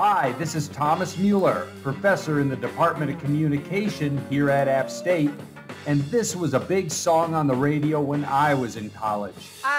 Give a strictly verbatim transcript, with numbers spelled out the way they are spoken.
Hi, this is Thomas Mueller, professor in the Department of Communication here at App State, and this was a big song on the radio when I was in college.